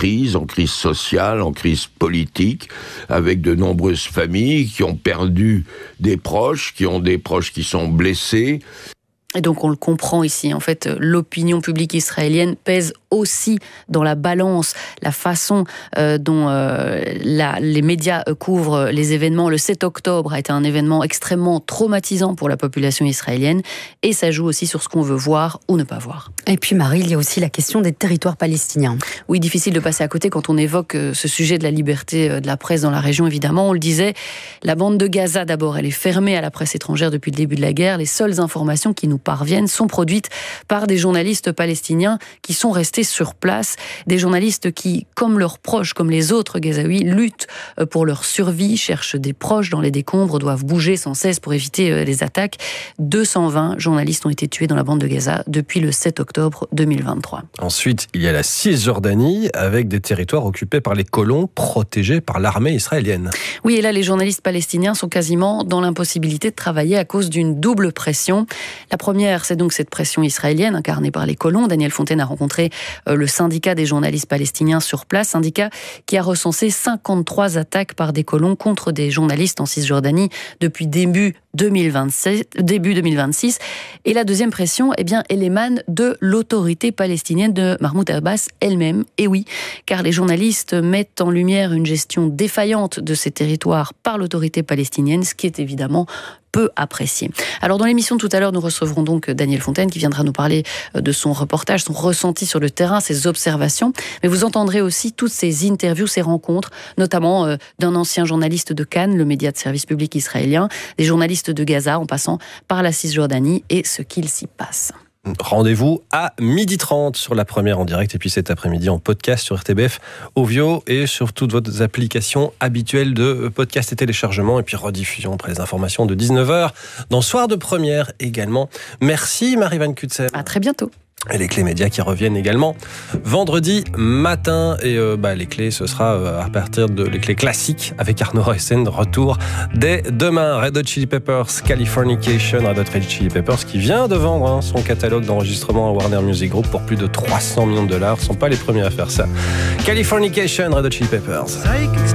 crise sociale, en crise politique, avec de nombreuses familles qui ont perdu des proches, qui ont des proches qui sont blessés. Et donc on le comprend ici, en fait, l'opinion publique israélienne pèse aussi dans la balance la façon dont les médias couvrent les événements. Le 7 octobre a été un événement extrêmement traumatisant pour la population israélienne et ça joue aussi sur ce qu'on veut voir ou ne pas voir. Et puis Marie, il y a aussi la question des territoires palestiniens. Oui, difficile de passer à côté quand on évoque ce sujet de la liberté de la presse dans la région, évidemment. On le disait, la bande de Gaza d'abord, elle est fermée à la presse étrangère depuis le début de la guerre. Les seules informations qui nous parviennent sont produites par des journalistes palestiniens qui sont restés sur place, des journalistes qui, comme leurs proches, comme les autres Gazaouis, luttent pour leur survie, cherchent des proches dans les décombres, doivent bouger sans cesse pour éviter les attaques. 220 journalistes ont été tués dans la bande de Gaza depuis le 7 octobre 2023. Ensuite, il y a la Cisjordanie, avec des territoires occupés par les colons, protégés par l'armée israélienne. Oui, et là, les journalistes palestiniens sont quasiment dans l'impossibilité de travailler à cause d'une double pression. La première, c'est donc cette pression israélienne incarnée par les colons. Daniel Fontaine a rencontré le syndicat des journalistes palestiniens sur place, syndicat qui a recensé 53 attaques par des colons contre des journalistes en Cisjordanie depuis début 2026. Et la deuxième pression, eh bien, elle émane de l'autorité palestinienne de Mahmoud Abbas elle-même. Et oui, car les journalistes mettent en lumière une gestion défaillante de ces territoires par l'autorité palestinienne, ce qui est évidemment peu apprécié. Alors dans l'émission de tout à l'heure, nous recevrons donc Daniel Fontaine qui viendra nous parler de son reportage, son ressenti sur le terrain, ses observations. Mais vous entendrez aussi toutes ces interviews, ces rencontres, notamment d'un ancien journaliste de Cannes, le média de service public israélien, des journalistes de Gaza en passant par la Cisjordanie et ce qu'il s'y passe. Rendez-vous à 12h30 sur la première en direct et puis cet après-midi en podcast sur RTBF, Ovio et sur toutes vos applications habituelles de podcast et téléchargement et puis rediffusion après les informations de 19h dans Soir de Première également. Merci Marie-Van Kutsen. À très bientôt. Et les clés médias qui reviennent également vendredi matin. Et les clés, ce sera à partir de les clés classiques avec Arnaud Reussen. Retour dès demain. Red Hot Chili Peppers, Californication. Red Hot Chili Peppers qui vient de vendre son catalogue d'enregistrement à Warner Music Group pour plus de 300 millions de dollars. Ils ne sont pas les premiers à faire ça. Californication, Red Hot Chili Peppers.